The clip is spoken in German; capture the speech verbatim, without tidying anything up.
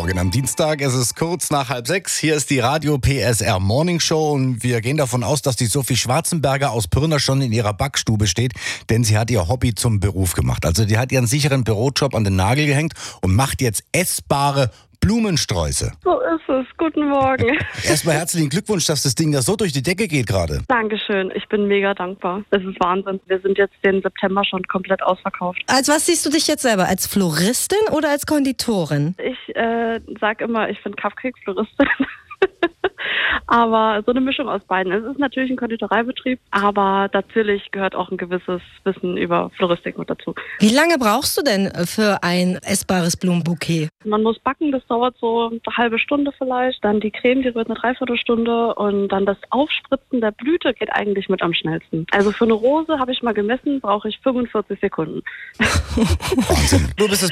Morgen am Dienstag. Es ist kurz nach halb sechs. Hier ist die Radio P S R Morning Show und wir gehen davon aus, dass die Sophie Schwarzenberger aus Pirna schon in ihrer Backstube steht, denn sie hat ihr Hobby zum Beruf gemacht. Also die hat ihren sicheren Bürojob an den Nagel gehängt und macht jetzt essbare Blumensträuße. So ist es. Guten Morgen. Erstmal herzlichen Glückwunsch, dass das Ding da so durch die Decke geht gerade. Dankeschön. Ich bin mega dankbar. Es ist Wahnsinn. Wir sind jetzt den September schon komplett ausverkauft. Als was siehst du dich jetzt selber? Als Floristin oder als Konditorin? Ich äh, sag immer, ich bin Cupcake-Floristin. Aber so eine Mischung aus beiden. Es ist natürlich ein Konditoreibetrieb, aber natürlich gehört auch ein gewisses Wissen über Floristik mit dazu. Wie lange brauchst du denn für ein essbares Blumenbouquet? Man muss backen, das dauert so eine halbe Stunde vielleicht. Dann die Creme, die rührt eine Dreiviertelstunde. Und dann das Aufspritzen der Blüte geht eigentlich mit am schnellsten. Also für eine Rose, habe ich mal gemessen, brauche ich fünfundvierzig Sekunden. Wahnsinn. Du bist es